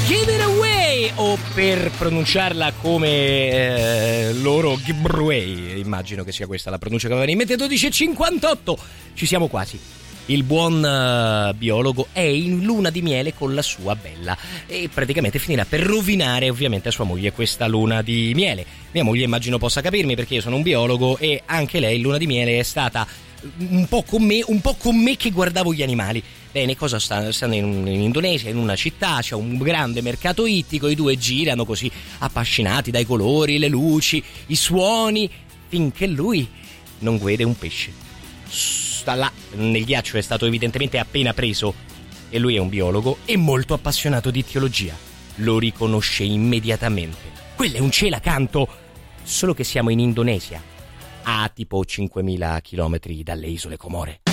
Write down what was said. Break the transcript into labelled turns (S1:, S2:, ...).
S1: Give It Away, o per pronunciarla come loro, Gibrway, immagino che sia questa la pronuncia che avevano in mente. 12:58, ci siamo quasi. Il buon biologo è in luna di miele con la sua bella e praticamente finirà per rovinare ovviamente a sua moglie questa luna di miele. Mia moglie immagino possa capirmi, perché io sono un biologo e anche lei in luna di miele è stata un po' con me che guardavo gli animali. Bene, cosa stanno in Indonesia, in una città, c'è un grande mercato ittico, i due girano così appassionati dai colori, le luci, i suoni, finché lui non vede un pesce. Sta là nel ghiaccio, è stato evidentemente appena preso, e lui è un biologo e molto appassionato di ittiologia. Lo riconosce immediatamente. Quello è un celacanto, solo che siamo in Indonesia, a tipo 5.000 chilometri dalle isole Comore.